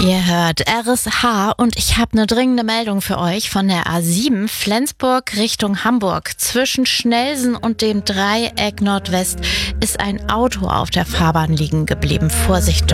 Ihr hört RSH und ich habe eine dringende Meldung für euch von der A7 Flensburg Richtung Hamburg. Zwischen Schnellsen und dem Dreieck Nordwest ist ein Auto auf der Fahrbahn liegen geblieben. Vorsicht!